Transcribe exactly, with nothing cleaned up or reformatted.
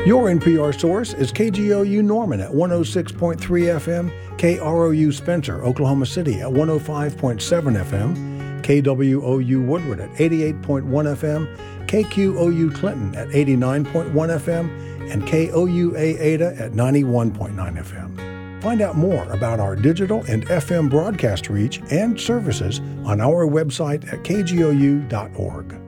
Your N P R source is K G O U Norman at one oh six point three F M, K R O U Spencer, Oklahoma City at one oh five point seven F M, K W O U Woodward at eighty-eight point one F M, K Q O U Clinton at eighty-nine point one F M, and K O U A Ada at ninety-one point nine F M. Find out more about our digital and F M broadcast reach and services on our website at K G O U dot org.